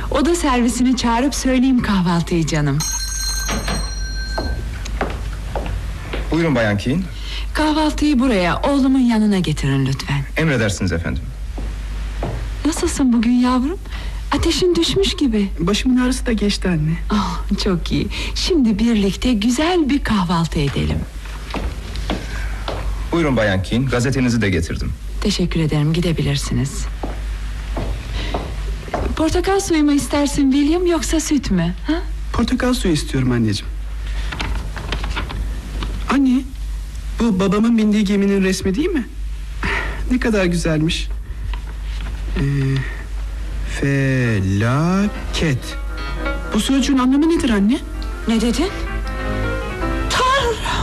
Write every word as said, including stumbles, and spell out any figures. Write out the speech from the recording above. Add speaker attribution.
Speaker 1: Oda servisini çağırıp söyleyeyim kahvaltıyı canım.
Speaker 2: Buyurun Bayan Keane.
Speaker 1: Kahvaltıyı buraya, oğlumun yanına getirin lütfen.
Speaker 2: Emredersiniz efendim.
Speaker 1: Nasılsın bugün yavrum? Ateşin düşmüş gibi.
Speaker 3: Başımın ağrısı da geçti anne.
Speaker 1: Oh, çok iyi. Şimdi birlikte güzel bir kahvaltı edelim.
Speaker 2: Buyurun Bayan Keane, gazetenizi de getirdim.
Speaker 1: Teşekkür ederim, gidebilirsiniz. Portakal suyu mu istersin William, yoksa süt mü? Ha?
Speaker 3: Portakal suyu istiyorum anneciğim. Anne, bu babamın bindiği geminin resmi değil mi? Ne kadar güzelmiş. Ee, felaket. Bu sözcüğün anlamı nedir anne?
Speaker 1: Ne dedin?